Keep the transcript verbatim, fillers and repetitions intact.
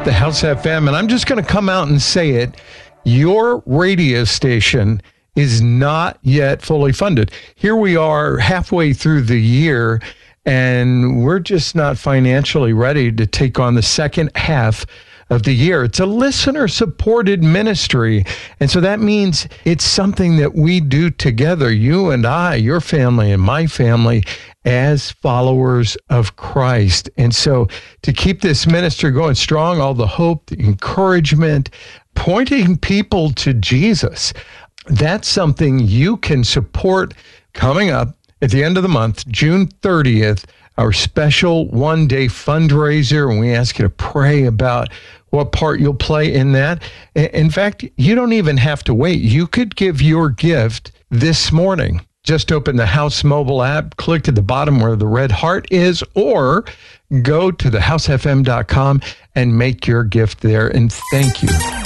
the House F M, and I'm just going to come out and say it. Your radio station is not yet fully funded. Here we are halfway through the year, and we're just not financially ready to take on the second half of the year. It's a listener-supported ministry, and so that means it's something that we do together, you and I, your family and my family, as followers of Christ. And so to keep this ministry going strong, all the hope, the encouragement, pointing people to Jesus, that's something you can support coming up at the end of the month, June thirtieth, our special one-day fundraiser, and we ask you to pray about what part you'll play in that. In fact, you don't even have to wait. You could give your gift this morning. Just open the House mobile app, click at the bottom where the red heart is, or go to the house f m dot com and make your gift there. And thank you.